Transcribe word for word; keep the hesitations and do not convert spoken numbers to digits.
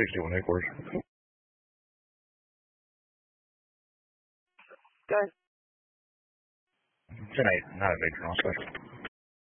sixty-one headquarters. Go. ten eight, not a major, no special.